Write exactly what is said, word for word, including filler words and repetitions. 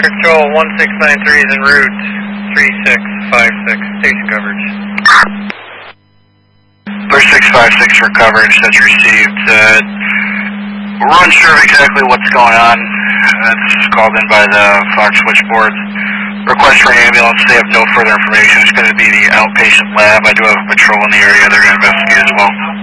Control one six nine three is en route, three six five six, station coverage. three six five six for coverage, that's received. Uh, we're unsure of exactly what's going on. Uh, this is called in by the Fox switchboard. Request for an ambulance, they have no further information. It's going to be the outpatient lab. I do have a patrol in the area, they're going to investigate as well.